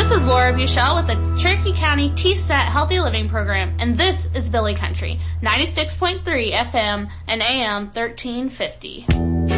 This is Laura Buchel with the Cherokee County TSET Healthy Living Program, and this is Billy Country, 96.3 FM and AM 1350.